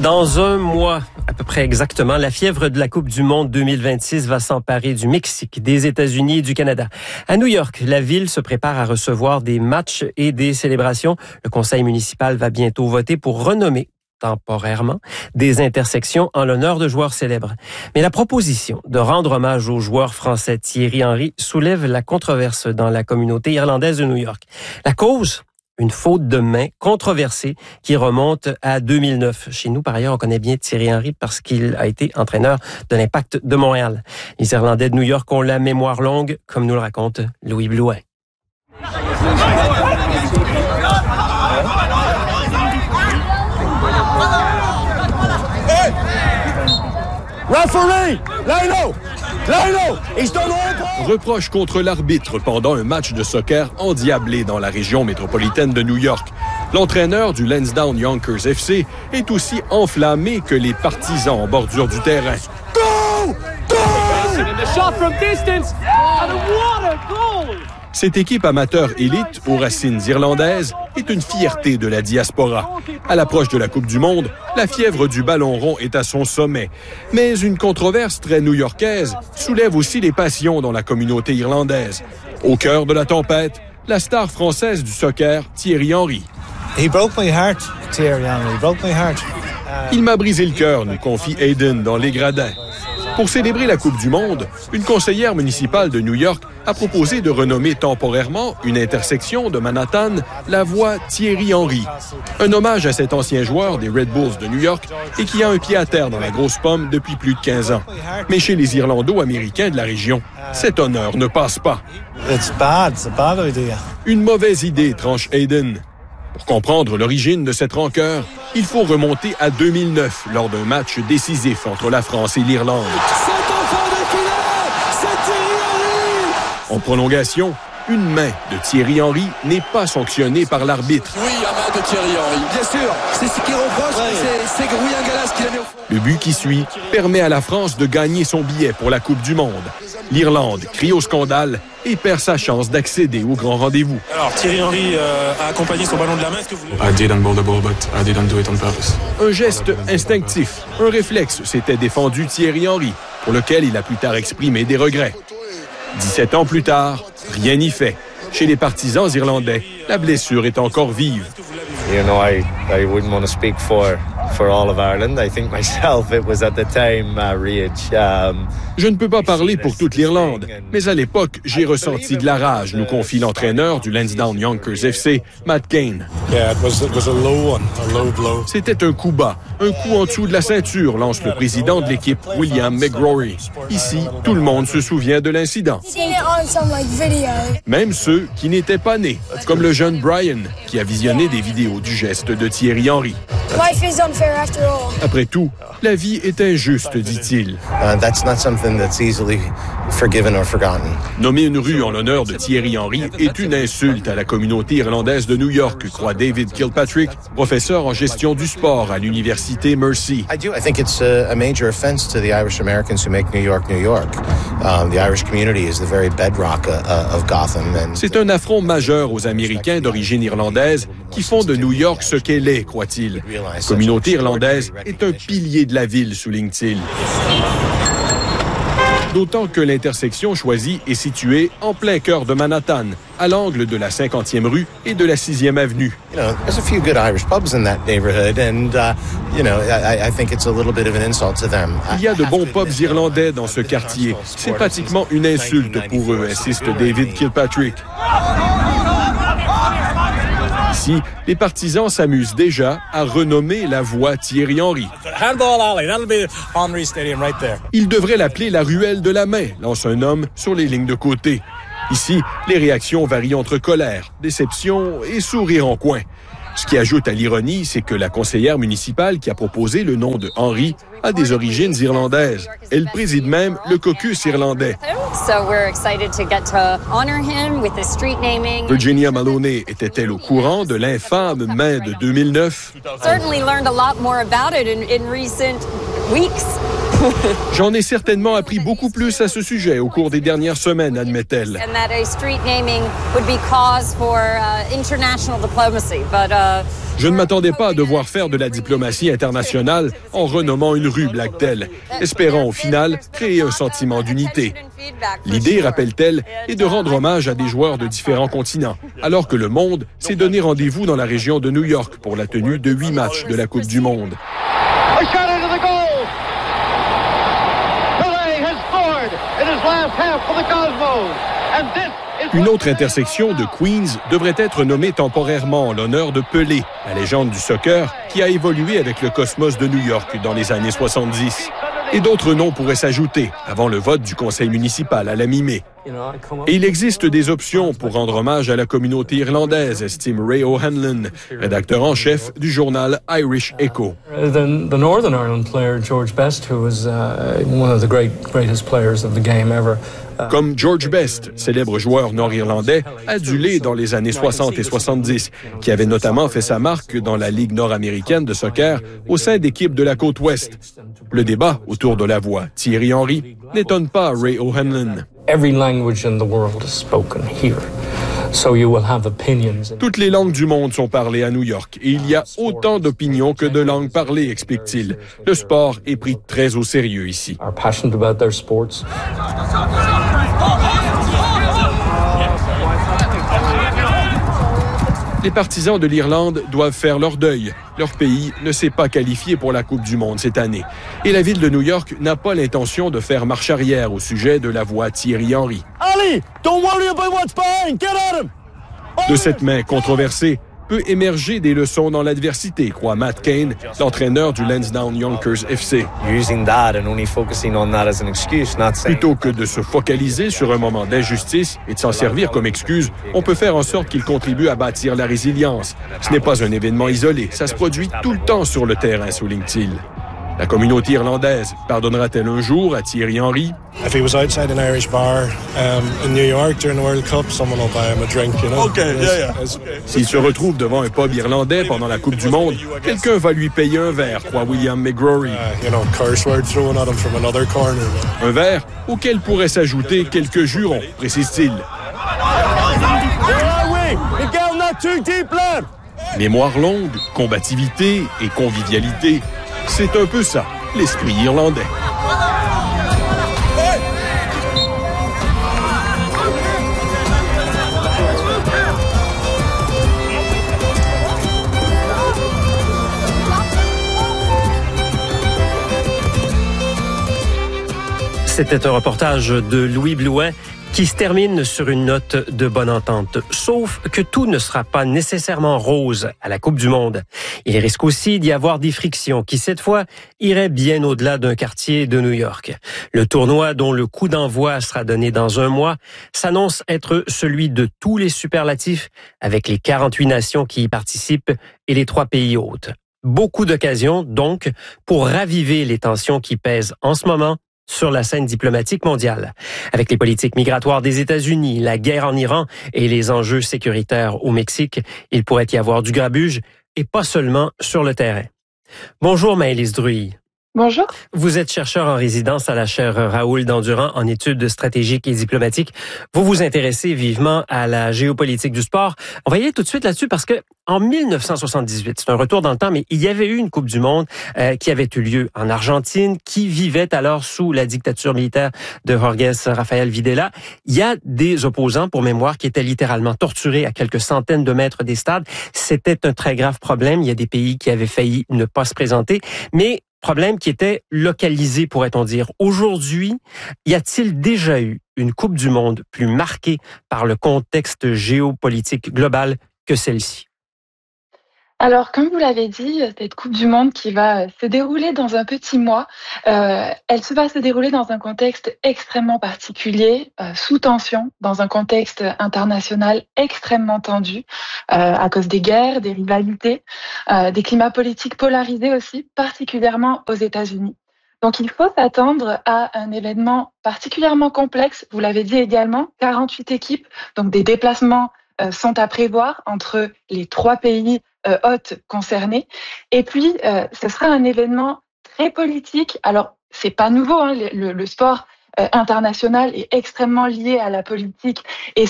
Dans un mois, à peu près exactement, la fièvre de la Coupe du monde 2026 va s'emparer du Mexique, des États-Unis et du Canada. À New York, la ville se prépare à recevoir des matchs et des célébrations. Le conseil municipal va bientôt voter pour renommer temporairement des intersections en l'honneur de joueurs célèbres. Mais la proposition de rendre hommage au joueur français Thierry Henry soulève la controverse dans la communauté irlandaise de New York. La cause? Une faute de main controversée qui remonte à 2009. Chez nous, par ailleurs, on connaît bien Thierry Henry parce qu'il a été entraîneur de l'Impact de Montréal. Les Irlandais de New York ont la mémoire longue, comme nous le raconte Louis Blouin. Referee! Lino! Lino! He's done all... Reproche contre l'arbitre pendant un match de soccer endiablé dans la région métropolitaine de New York. L'entraîneur du Lansdowne Yonkers FC est aussi enflammé que les partisans en bordure du terrain. Go! Go! Cette équipe amateur élite aux racines irlandaises est une fierté de la diaspora. À l'approche de la Coupe du monde, la fièvre du ballon rond est à son sommet. Mais une controverse très new-yorkaise soulève aussi les passions dans la communauté irlandaise. Au cœur de la tempête, la star française du soccer, Thierry Henry. He broke my heart, Thierry Henry. He broke my heart. Il m'a brisé le cœur, nous confie Aiden dans Les Gradins. Pour célébrer la Coupe du monde, une conseillère municipale de New York a proposé de renommer temporairement une intersection de Manhattan la voie Thierry Henry. Un hommage à cet ancien joueur des Red Bulls de New York et qui a un pied à terre dans la grosse pomme depuis plus de 15 ans. Mais chez les Irlando-Américains de la région, cet honneur ne passe pas. It's bad. It's a bad idea. Une mauvaise idée, tranche Aiden. Pour comprendre l'origine de cette rancœur, il faut remonter à 2009, lors d'un match décisif entre la France et l'Irlande. En prolongation, une main de Thierry Henry n'est pas sanctionnée par l'arbitre. Oui, la main de Thierry Henry. Bien sûr, c'est ce qu'il reproche, c'est William Gallas qui l'a mis au fond. Le but qui suit permet à la France de gagner son billet pour la Coupe du monde. L'Irlande crie au scandale et perd sa chance d'accéder au grand rendez-vous. Alors Thierry Henry a accompagné son ballon de la main. Est-ce que vous... I didn't ball the ball, but I didn't do it on purpose. Un geste instinctif, un réflexe s'était défendu Thierry Henry, pour lequel il a plus tard exprimé des regrets. 17 ans plus tard, rien n'y fait. Chez les partisans irlandais, la blessure est encore vive. You know, I wouldn't want to speak for all of Ireland. I think myself it was at the time rage. Je ne peux pas parler pour toute l'Irlande, mais à l'époque, j'ai ressenti de la rage, nous confie l'entraîneur du Lansdowne Yonkers FC, Matt Kane. Yeah, it was a low blow. C'était un coup bas, un coup en dessous de la ceinture, lance le président de l'équipe, William McGrory. Ici, tout le monde se souvient de l'incident. Même ceux qui n'étaient pas nés, comme le jeune Brian, qui a visionné des vidéos du geste de Thierry Henry. Après tout, la vie est injuste, dit-il. Nommer une rue en l'honneur de Thierry Henry est une insulte à la communauté irlandaise de New York, croit David Kilpatrick, professeur en gestion du sport à l'université Mercy. I think it's a major offense to the Irish Americans who make New York, New York. The Irish community is the very bedrock of Gotham. C'est un affront majeur aux Américains d'origine irlandaise qui font de New York ce qu'elle est, croit-il. La communauté irlandaise est un pilier de la ville, souligne-t-il. D'autant que l'intersection choisie est située en plein cœur de Manhattan, à l'angle de la 50e rue et de la 6e avenue. You know, there's a few good Irish pubs in that neighborhood, and I think it's a little bit of an insult to them. Il y a de bons pubs irlandais dans ce quartier. C'est pratiquement une insulte pour eux, insiste David Kilpatrick. Ici, les partisans s'amusent déjà à renommer la voie Thierry Henry. Handball alley, that'll be Henry Stadium right there. Ils devraient l'appeler la ruelle de la main, lance un homme sur les lignes de côté. Ici, les réactions varient entre colère, déception et sourire en coin. Ce qui ajoute à l'ironie, c'est que la conseillère municipale qui a proposé le nom de Henry a des origines irlandaises. Elle préside même le caucus irlandais. Virginia Maloney était-elle au courant de l'infâme main de 2009? J'en ai certainement appris beaucoup plus à ce sujet au cours des dernières semaines, admet-elle. Je ne m'attendais pas à devoir faire de la diplomatie internationale en renommant une rue, blague-t-elle, espérant au final créer un sentiment d'unité. L'idée, rappelle-t-elle, est de rendre hommage à des joueurs de différents continents, alors que le monde s'est donné rendez-vous dans la région de New York pour la tenue de 8 matchs de la Coupe du Monde. Une autre intersection de Queens devrait être nommée temporairement en l'honneur de Pelé, la légende du soccer qui a évolué avec le Cosmos de New York dans les années 70. Et d'autres noms pourraient s'ajouter avant le vote du conseil municipal à la mi-mai. Et il existe des options pour rendre hommage à la communauté irlandaise, estime Ray O'Hanlon, rédacteur en chef du journal Irish Echo. The Northern Ireland player George Best, who was one of the greatest players of the game ever. Comme George Best, célèbre joueur nord-irlandais, adulé dans les années 60 et 70, qui avait notamment fait sa marque dans la Ligue nord-américaine de soccer au sein d'équipes de la côte ouest. Le débat autour de la voix Thierry Henry n'étonne pas Ray O'Hanlon. Every language in the world is spoken here. So you will have opinions. Toutes les langues du monde sont parlées à New York et il y a autant d'opinions que de langues parlées, explique-t-il. Le sport est pris très au sérieux ici. Are passionate about their sports. Les partisans de l'Irlande doivent faire leur deuil. Leur pays ne s'est pas qualifié pour la Coupe du Monde cette année. Et la ville de New York n'a pas l'intention de faire marche arrière au sujet de la voix Thierry Henry. Ali, don't worry about what's behind. Get at him. De cette main controversée peut émerger des leçons dans l'adversité, croit Matt Kane, l'entraîneur du Lansdowne Yonkers FC. Plutôt que de se focaliser sur un moment d'injustice et de s'en servir comme excuse, on peut faire en sorte qu'il contribue à bâtir la résilience. Ce n'est pas un événement isolé, ça se produit tout le temps sur le terrain, souligne-t-il. La communauté irlandaise pardonnera-t-elle un jour à Thierry Henry? If he was outside an Irish bar in New York during the World Cup, someone will buy him a drink, you know. Okay, yeah. S'il se retrouve devant un pub irlandais pendant la Coupe du Monde, quelqu'un va lui payer un verre, croit William McGrory. You know, curse word thrown at him from another corner. Un verre auquel pourraient s'ajouter quelques jurons, précise-t-il. Mémoire longue, combativité et convivialité. C'est un peu ça, l'esprit irlandais. C'était un reportage de Louis Blouin qui se termine sur une note de bonne entente. Sauf que tout ne sera pas nécessairement rose à la Coupe du Monde. Il risque aussi d'y avoir des frictions qui, cette fois, iraient bien au-delà d'un quartier de New York. Le tournoi, dont le coup d'envoi sera donné dans un mois, s'annonce être celui de tous les superlatifs, avec les 48 nations qui y participent et les 3 pays hôtes. Beaucoup d'occasions, donc, pour raviver les tensions qui pèsent en ce moment sur la scène diplomatique mondiale. Avec les politiques migratoires des États-Unis, la guerre en Iran et les enjeux sécuritaires au Mexique, il pourrait y avoir du grabuge et pas seulement sur le terrain. Bonjour Maëlys Druille. Bonjour. Vous êtes chercheur en résidence à la chaire Raoul Dandurand en études stratégiques et diplomatiques. Vous vous intéressez vivement à la géopolitique du sport. On va y aller tout de suite là-dessus parce que en 1978, c'est un retour dans le temps, mais il y avait eu une Coupe du Monde qui avait eu lieu en Argentine, qui vivait alors sous la dictature militaire de Jorge Rafael Videla. Il y a des opposants, pour mémoire, qui étaient littéralement torturés à quelques centaines de mètres des stades. C'était un très grave problème. Il y a des pays qui avaient failli ne pas se présenter, mais problème qui était localisé, pourrait-on dire. Aujourd'hui, y a-t-il déjà eu une Coupe du Monde plus marquée par le contexte géopolitique global que celle-ci? Alors, comme vous l'avez dit, cette Coupe du Monde qui va se dérouler dans un petit mois, elle va se dérouler dans un contexte extrêmement particulier, sous tension, dans un contexte international extrêmement tendu, à cause des guerres, des rivalités, des climats politiques polarisés aussi, particulièrement aux États-Unis. Donc, il faut s'attendre à un événement particulièrement complexe. Vous l'avez dit également, 48 équipes, donc des déplacements sont à prévoir entre les 3 pays hôtes concernés. Et puis, ce sera un événement très politique. Alors, c'est pas nouveau, hein, le sport international est extrêmement lié à la politique et